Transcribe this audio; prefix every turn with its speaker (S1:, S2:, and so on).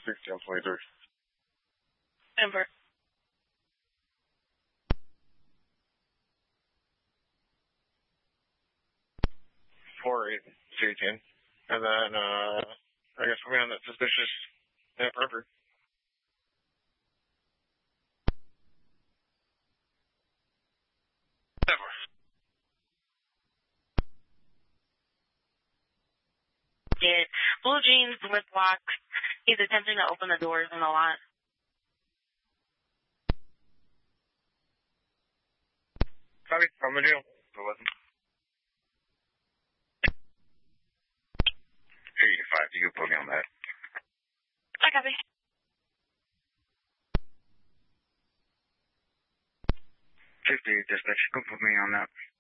S1: 60 on 23.
S2: Denver.
S1: 4-8, C10. And then, I guess we'll be on that suspicious perimeter. Denver.
S2: Did blue jeans with locks. He's attempting to open the doors in the lot.
S1: Copy. From the jail. 11. 85, you can put me on that.
S2: I copy.
S1: 50, dispatch, you can put me on that.